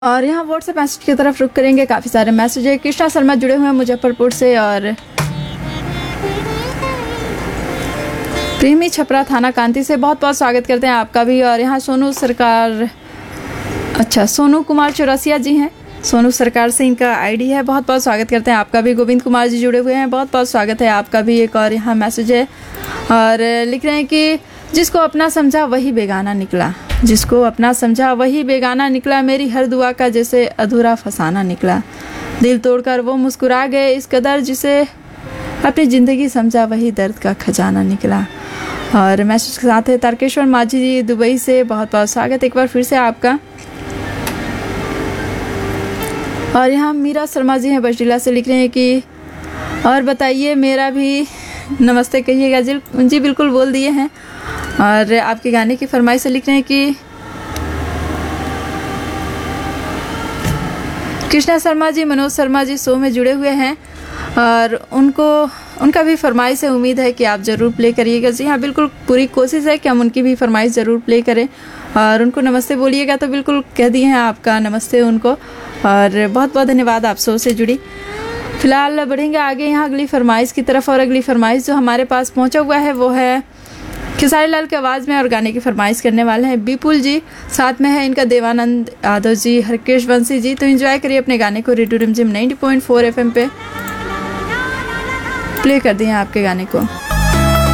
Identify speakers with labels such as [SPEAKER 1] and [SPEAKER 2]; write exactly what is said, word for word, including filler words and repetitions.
[SPEAKER 1] और यहाँ WhatsApp message की तरफ रुक करेंगे। काफ़ी सारे मैसेज है। कृष्णा शर्मा जुड़े हुए हैं मुजफ्फरपुर से और प्रेमी छपरा थाना कांति से बहुत बहुत स्वागत करते हैं आपका भी। और यहाँ सोनू सरकार, अच्छा सोनू कुमार चौरसिया जी हैं, सोनू सरकार से इनका आईडी है, बहुत बहुत स्वागत करते हैं आपका भी। गोविंद कुमार जी जुड़े हुए हैं, बहुत बहुत स्वागत है आपका भी। एक और यहाँ मैसेज है और लिख रहे हैं कि जिसको अपना समझा वही बेगाना निकला, जिसको अपना समझा वही बेगाना निकला, मेरी हर दुआ का जैसे अधूरा फसाना निकला, दिल तोड़कर वो मुस्कुरा गए इस कदर, जिसे अपनी ज़िंदगी समझा वही दर्द का खजाना निकला। और मैसेज के साथ है तारकेश्वर माझी जी दुबई से, बहुत बहुत स्वागत एक बार फिर से आपका। और यहाँ मीरा शर्मा जी हैं बजडीला से, लिख रहे हैं कि और बताइए मेरा भी नमस्ते कहिएगा। जी जी बिल्कुल बोल दिए हैं। और आपके गाने की फरमाइश से लिख रहे हैं कि कृष्णा शर्मा जी, मनोज शर्मा जी शो में जुड़े हुए हैं और उनको उनका भी फरमाइश है, उम्मीद है कि आप ज़रूर प्ले करिएगा। जी हाँ बिल्कुल, पूरी कोशिश है कि हम उनकी भी फरमाइश ज़रूर प्ले करें और उनको नमस्ते बोलिएगा तो बिल्कुल कह दिए हैं आपका नमस्ते उनको। और बहुत बहुत धन्यवाद आप शो से जुड़ी। फिलहाल बढ़ेंगे आगे यहाँ अगली फरमाइश की तरफ। और अगली फरमाइश जो हमारे पास पहुँचा हुआ है वो है खेसारी लाल की आवाज़ में और गाने की फरमाइश करने वाले हैं विपुल जी, साथ में है इनका देवानंद यादव जी, हरकेश वंशी जी। तो एंजॉय करिए अपने गाने को। रेडियो रिमझिम नाइंटी पॉइंट फोर एफएम पे प्ले कर दिए आपके गाने को।